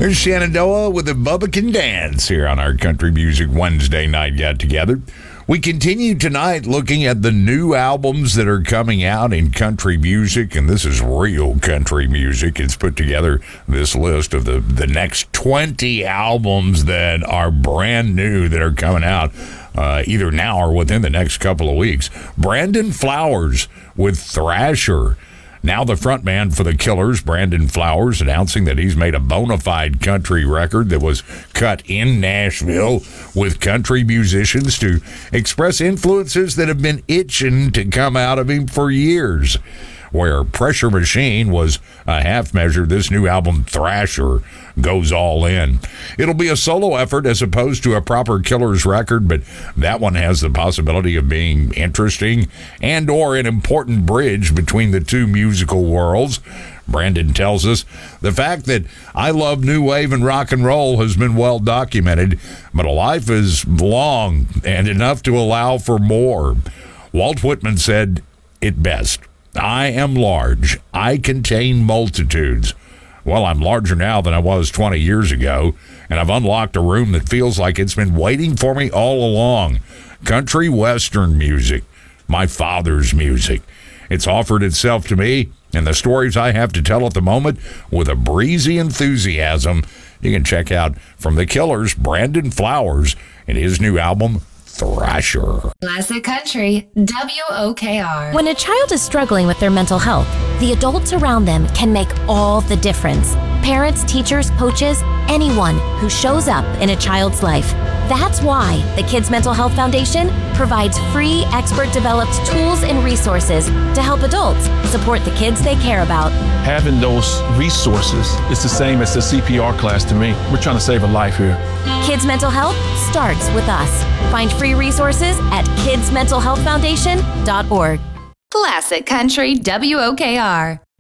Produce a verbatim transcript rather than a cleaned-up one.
There's Shenandoah with the Bubba Can Dance here on our Country Music Wednesday night get together. We continue tonight looking at the new albums that are coming out in country music, and this is real country music. It's put together this list of the, the next twenty albums that are brand new that are coming out uh, either now or within the next couple of weeks. Brandon Flowers with Thrasher. Now the frontman for the Killers, Brandon Flowers, announcing that he's made a bona fide country record that was cut in Nashville with country musicians to express influences that have been itching to come out of him for years. Where Pressure Machine was a half measure, this new album, Thrasher, goes all in. It'll be a solo effort as opposed to a proper Killers record, but that one has the possibility of being interesting and or an important bridge between the two musical worlds. Brandon tells us, the fact that I love new wave and rock and roll has been well documented, but life is long and enough to allow for more. Walt Whitman said it best. I am large. I contain multitudes. Well, I'm larger now than I was twenty years ago, and I've unlocked a room that feels like it's been waiting for me all along. Country western music, my father's music. It's offered itself to me, and the stories I have to tell at the moment with a breezy enthusiasm. You can check out from the Killers, Brandon Flowers, and his new album, Thrasher. Classic Country, W O K R. When a child is struggling with their mental health, the adults around them can make all the difference. Parents, teachers, coaches, anyone who shows up in a child's life. That's why the Kids Mental Health Foundation provides free, expert-developed tools and resources to help adults support the kids they care about. Having those resources is the same as the C P R class to me. We're trying to save a life here. Kids Mental Health starts with us. Find free resources at kids mental health foundation dot org. Classic Country, W O K R.